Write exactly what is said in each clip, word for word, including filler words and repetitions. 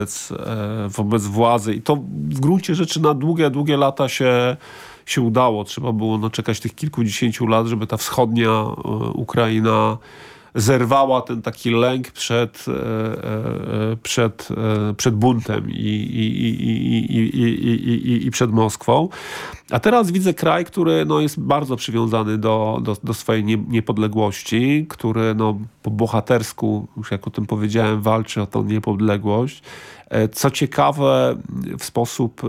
wobec władzy. I to w gruncie rzeczy na długie, długie lata się, się udało. Trzeba było no, czekać tych kilkudziesięciu lat, żeby ta wschodnia Ukraina zerwała ten taki lęk przed, przed, przed buntem i, i, i, i, i, i, i przed Moskwą. A teraz widzę kraj, który no, jest bardzo przywiązany do, do, do swojej nie, niepodległości, który no, po bohatersku, już jak o tym powiedziałem, walczy o tą niepodległość. Co ciekawe, w sposób,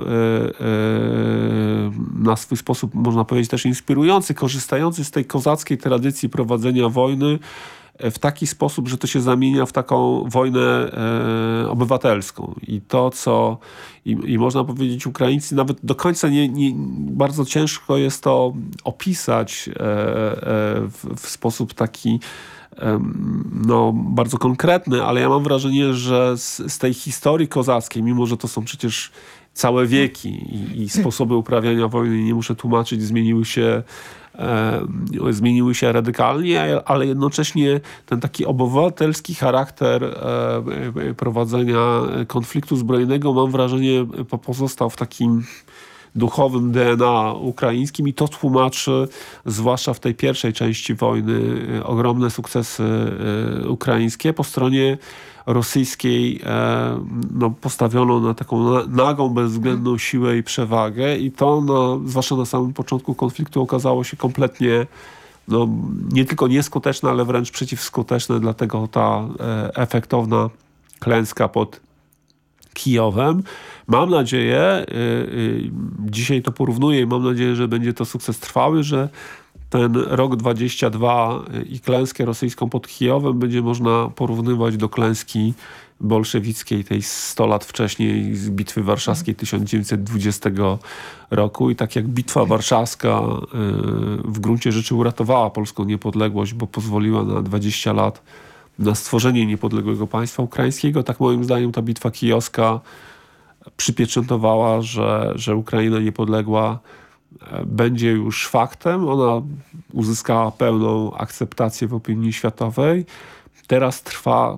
na swój sposób, można powiedzieć, też inspirujący, korzystający z tej kozackiej tradycji prowadzenia wojny w taki sposób, że to się zamienia w taką wojnę e, obywatelską. I to, co i, i można powiedzieć, Ukraińcy nawet do końca nie, nie bardzo ciężko jest to opisać e, e, w, w sposób taki e, no, bardzo konkretny, ale ja mam wrażenie, że z, z tej historii kozackiej, mimo że to są przecież całe wieki i, i sposoby uprawiania wojny, nie muszę tłumaczyć, zmieniły się E, zmieniły się radykalnie, ale jednocześnie ten taki obywatelski charakter e, prowadzenia konfliktu zbrojnego, mam wrażenie, pozostał w takim duchowym D N A ukraińskim i to tłumaczy, zwłaszcza w tej pierwszej części wojny, ogromne sukcesy e, ukraińskie. Po stronie rosyjskiej e, no, postawiono na taką nagą, bezwzględną siłę i przewagę i to, no, zwłaszcza na samym początku konfliktu, okazało się kompletnie no, nie tylko nieskuteczne, ale wręcz przeciwskuteczne, dlatego ta e, efektowna klęska pod Kijowem. Mam nadzieję, y, y, dzisiaj to porównuję i mam nadzieję, że będzie to sukces trwały, że ten rok dwudziesty drugi i klęskę rosyjską pod Kijowem będzie można porównywać do klęski bolszewickiej, tej sto lat wcześniej z Bitwy Warszawskiej tysiąc dziewięćset dwudziestego roku. I tak jak Bitwa Warszawska w gruncie rzeczy uratowała polską niepodległość, bo pozwoliła na dwadzieścia lat na stworzenie niepodległego państwa ukraińskiego, tak moim zdaniem ta Bitwa Kijowska przypieczętowała, że, że Ukraina niepodległa będzie już faktem. Ona uzyskała pełną akceptację w opinii światowej. Teraz trwa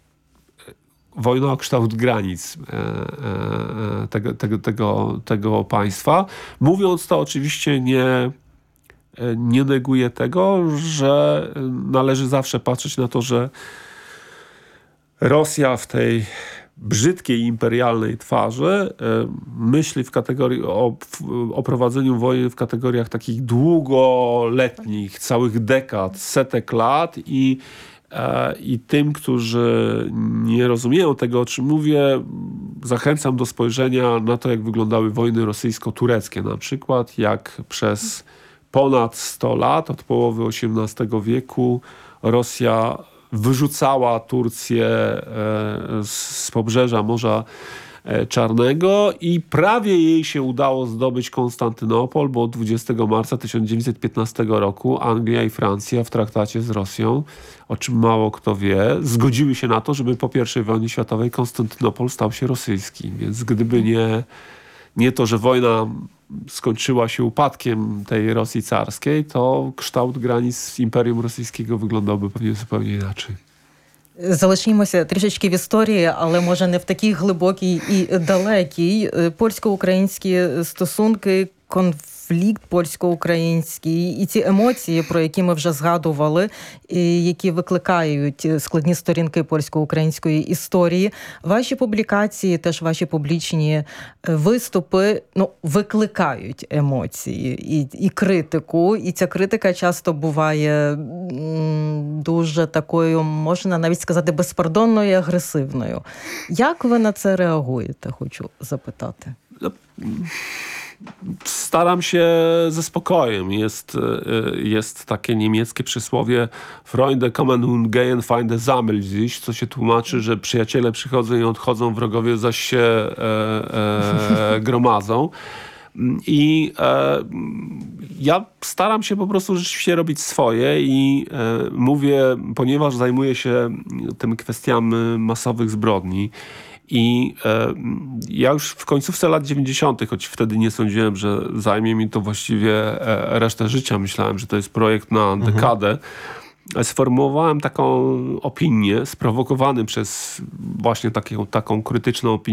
wojna o kształt granic tego, tego, tego, tego państwa. Mówiąc to, oczywiście nie, nie neguję tego, że należy zawsze patrzeć na to, że Rosja w tej brzydkiej imperialnej twarzy myśli w kategorii o, o prowadzeniu wojny w kategoriach takich długoletnich, całych dekad, setek lat i, e, i tym, którzy nie rozumieją tego, o czym mówię, zachęcam do spojrzenia na to, jak wyglądały wojny rosyjsko-tureckie na przykład, jak przez ponad sto lat, od połowy osiemnastego wieku Rosja wyrzucała Turcję z pobrzeża Morza Czarnego i prawie jej się udało zdobyć Konstantynopol, bo dwudziestego marca tysiąc dziewięćset piętnastego roku Anglia i Francja w traktacie z Rosją, o czym mało kto wie, zgodziły się na to, żeby po pierwszej wojnie światowej Konstantynopol stał się rosyjski. Więc gdyby nie, nie to, że wojna skończyła się upadkiem tej Rosji carskiej, to kształt granic Imperium Rosyjskiego wyglądałby pewnie zupełnie inaczej. Залишимося трішечки в історії, але може не в такій глибокій і далекій. Польсько-українські стосунки, конфлікт польсько-український і ці емоції, про які ми вже згадували, і які викликають складні сторінки польсько-української історії. Ваші публікації, теж ваші публічні виступи, ну, викликають емоції і, і критику. І ця критика часто буває дуже такою, можна навіть сказати, безпардонною і агресивною. Як ви на це реагуєте, хочу запитати? Staram się ze spokojem. Jest, jest takie niemieckie przysłowie Freunde kommen und gehen, Feinde sammeln sich, co się tłumaczy, że przyjaciele przychodzą i odchodzą, wrogowie zaś się e, e, gromadzą. I e, ja staram się po prostu rzeczywiście robić swoje i e, mówię, ponieważ zajmuję się tymi kwestiami masowych zbrodni, i e, ja już w końcówce lat dziewięćdziesiątych, choć wtedy nie sądziłem, że zajmie mi to właściwie e, resztę życia. Myślałem, że to jest projekt na dekadę. sformułowałem taką opinię, sprowokowany przez właśnie taką, taką krytyczną opinię